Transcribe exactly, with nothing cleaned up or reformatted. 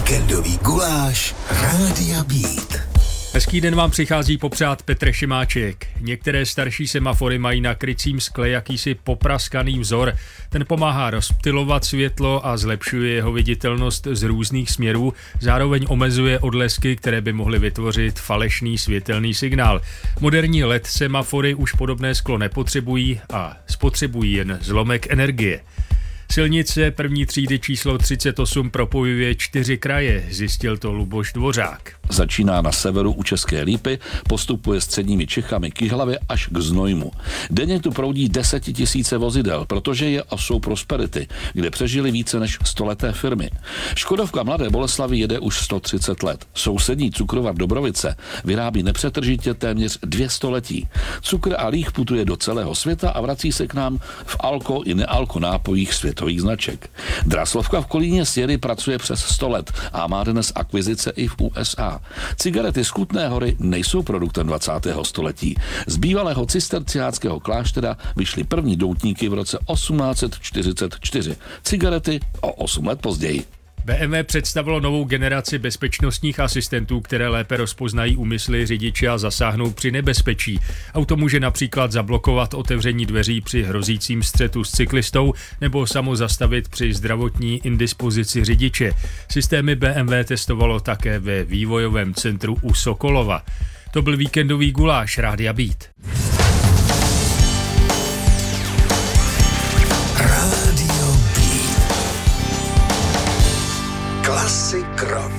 Víkendový guláš Rádia Beat. Hezký den vám přichází popřát Petr Šimáček. Některé starší semafory mají na krycím skle jakýsi popraskaný vzor. Ten pomáhá rozptylovat světlo a zlepšuje jeho viditelnost z různých směrů, zároveň omezuje odlesky, které by mohly vytvořit falešný světelný signál. Moderní L E D semafory už podobné sklo nepotřebují a spotřebují jen zlomek energie. Silnice první třídy číslo třicet osm propojuje čtyři kraje, zjistil to Luboš Dvořák. Začíná na severu u České Lípy, postupuje středními Čechami k Jihlavě až k Znojmu. Denně tu proudí desetitisíce vozidel, protože je osou prosperity, kde přežili více než stoleté firmy. Škodovka Mladé Boleslavi jede už sto třicet let. Sousední cukrovar Dobrovice vyrábí nepřetržitě téměř dvě století. Cukr a líh putuje do celého světa a vrací se k nám v alko i nealko nápojích světových značek. Draslovka v Kolíně Sěry pracuje přes sto let a má dnes akvizice i v U S A. Cigarety z Kutné Hory nejsou produktem dvacátého století. Z bývalého cisterciáckého kláštera vyšly první doutníky v roce osmnáct set čtyřicet čtyři. Cigarety o osm let později. B M W představilo novou generaci bezpečnostních asistentů, které lépe rozpoznají úmysly řidiče a zasáhnou při nebezpečí. Auto může například zablokovat otevření dveří při hrozícím střetu s cyklistou nebo samo zastavit při zdravotní indispozici řidiče. Systémy B M W testovalo také ve vývojovém centru u Sokolova. To byl víkendový guláš Rádia Beat. Rádio Beat. Klasik rock.